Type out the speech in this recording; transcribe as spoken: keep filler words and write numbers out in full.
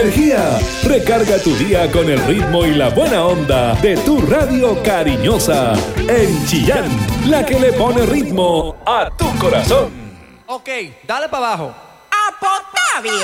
Energía. Recarga tu día con el ritmo y la buena onda de tu radio cariñosa. En Chillán, la que le pone ritmo a tu corazón. Ok, dale para abajo. ¡Ah, pues está bien!